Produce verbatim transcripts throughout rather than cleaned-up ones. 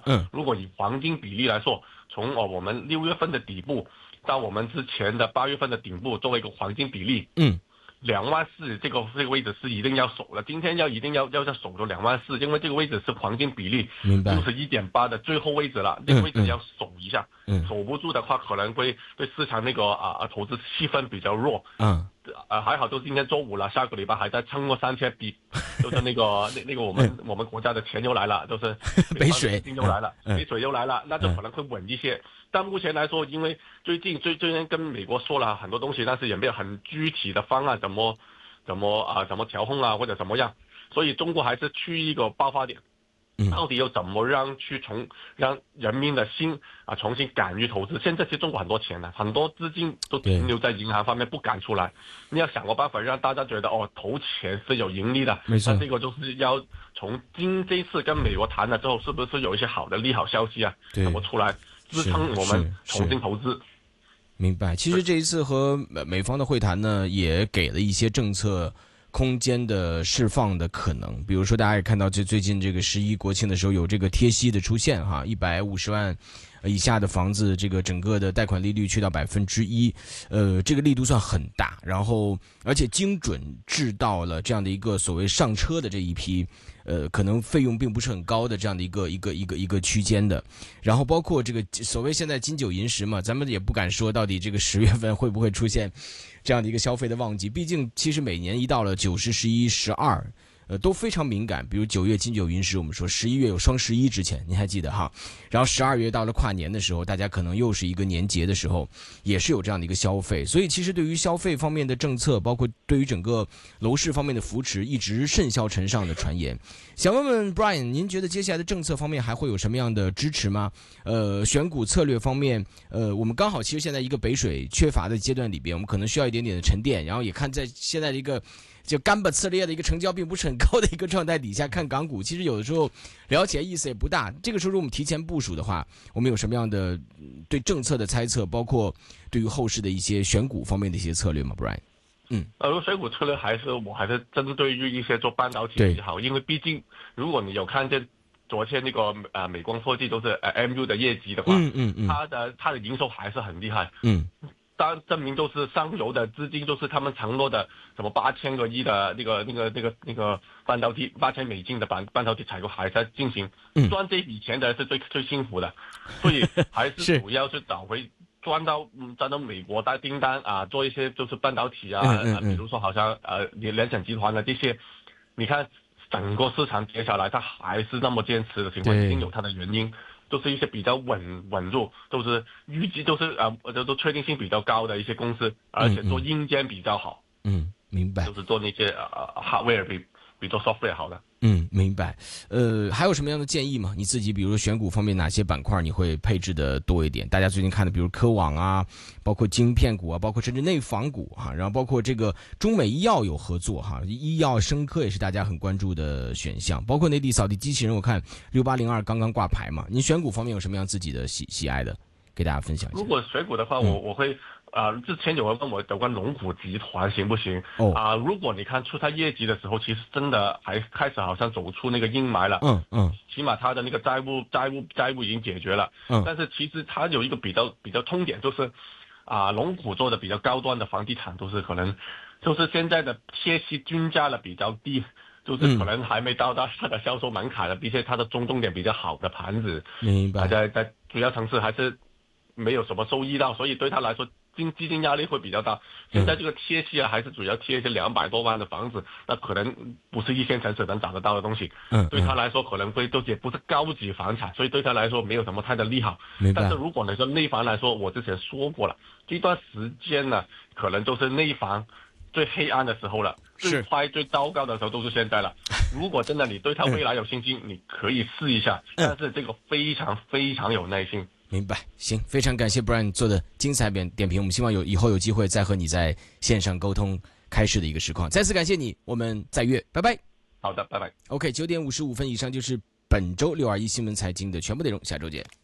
嗯， 如果以黄金比例来说，从哦我们六月份的底部到我们之前的八月份的顶部作为一个黄金比例， 嗯， 两万四这个这个位置是一定要守的，今天要一定要要要守住两万四，因为这个位置是黄金比例明白， 就是一点八的最后位置了，这个位置要守一下， 嗯， 守不住的话可能会对市场那个啊啊投资气氛比较弱， 嗯。 呃，还好，都今天周五了，下个礼拜还在撑过三千比，就是那个那那个我们、嗯、我们国家的钱又来了，就是北水又来了， 嗯、 北水又来了，那就可能会稳一些。嗯、但目前来说，因为最近最最近跟美国说了很多东西，但是也没有很具体的方案，怎么怎么啊怎么调控啊或者怎么样，所以中国还是处于一个爆发点。到底要怎么让去从让人民的心啊重新敢于投资？现在其实中国很多钱呢，很多资金都停留在银行方面不敢出来。你要想个办法让大家觉得哦，投钱是有盈利的。 没错。 那这个就是要从今这次跟美国谈了之后，是不是有一些好的利好消息啊？怎么出来支撑我们重新投资？ 明白。其实这一次和美方的会谈呢，也给了一些政策空间的释放的可能，比如说大家也看到，这最近这个十一国庆的时候有这个贴息的出现哈，一百五十万以下的房子，这个整个的贷款利率去到百分之一，呃，这个力度算很大，然后而且精准制到了这样的一个所谓上车的这一批，呃，可能费用并不是很高的这样的一个一个一个一个区间的，然后包括这个所谓现在金九银十嘛，咱们也不敢说到底这个十月份会不会出现这样的一个消费的旺季，毕竟其实每年一到了九十、十一、十二，呃，都非常敏感。比如九月金九银十，我们说十一月有双十一之前，您还记得哈？然后十二月到了跨年的时候，大家可能又是一个年节的时候，也是有这样的一个消费。所以其实对于消费方面的政策，包括对于整个楼市方面的扶持，一直甚嚣尘上的传言。想问问 Brian， 您觉得接下来的政策方面还会有什么样的支持吗？呃，选股策略方面，呃，我们刚好其实现在一个北水缺乏的阶段里边，我们可能需要一点点的沉淀，然后也看在现在的一个就干巴刺裂的一个成交并不是很高的一个状态底下，看港股其实有的时候聊起来意思也不大。这个时候如果我们提前部署的话，我们有什么样的对政策的猜测，包括对于后市的一些选股方面的一些策略吗 Brian？嗯， 呃，选股策略还是我还是针对于一些做半导体比较好，因为毕竟如果你有看见昨天那个呃美光科技都是呃 M U 的业绩的话， 嗯嗯嗯， 它的它的营收还是很厉害， 嗯， 当然证明就是上游的资金就是他们承诺的什么八千个亿的那个那个那个那个半导体八千美金的半半导体采购还在进行， 嗯， 赚这笔钱的人是最最幸福的，所以还是主要是找回。赚到嗯，赚到美国大订单啊，做一些就是半导体啊， 嗯嗯嗯比如说好像呃联想集团的这些，你看整个市场跌下来，它还是那么坚持的情况，一定有它的原因，都是一些比较稳稳住，都是预计都是啊，呃，都确定性比较高的一些公司，而且做硬件比较好。 嗯，明白。 就是做那些呃 hardware 比比做 software 好的。 嗯，明白。呃，还有什么样的建议吗？你自己比如说选股方面哪些板块你会配置的多一点？大家最近看的，比如科网啊，包括晶片股啊，包括甚至内房股哈、啊，然后包括这个中美医药有合作哈、啊，医药生科也是大家很关注的选项，包括内地扫地机器人，我看六八零二刚刚挂牌嘛。您选股方面有什么样自己的喜喜爱的，给大家分享一下？ 如果选股的话，我、嗯、我会。啊、呃，之前有人问我有关龙湖集团行不行？哦，啊、呃，如果你看出它业绩的时候，其实真的还开始好像走出那个阴霾了。 嗯嗯， 起码它的那个债务债务债务已经解决了。嗯，但是其实它有一个比较比较痛点，就是啊、呃，龙湖做的比较高端的房地产都是可能，就是现在的贴息均价呢比较低。就是可能还没到达它的销售门槛了，并且它的中重点比较好的盘子， 明白， 在在主要城市还是没有什么收益到，所以对他来说。经基金压力会比较大，现在这个贴息啊，还是主要贴一些两百多万的房子，那可能不是一线城市能找得到的东西。嗯，对他来说可能会都也不是高级房产，所以对他来说没有什么太大利好。但是如果你说内房来说，我之前说过了，这段时间呢，可能都是内房最黑暗的时候了，最坏最糟糕的时候都是现在了。如果真的你对他未来有信心，嗯、你可以试一下，但是这个非常非常有耐心。 明白，行，非常感谢 Brian 做的精彩点点评，我们希望有以后有机会再和你在线上沟通开市的一个实况。再次感谢你，我们再约，拜拜。 好的，拜拜。 OK， 九点五十五分以上就是本周六二一新闻财经的全部内容，下周见。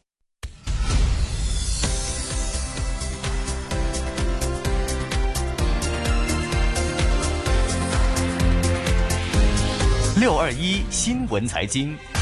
六二一新闻财经。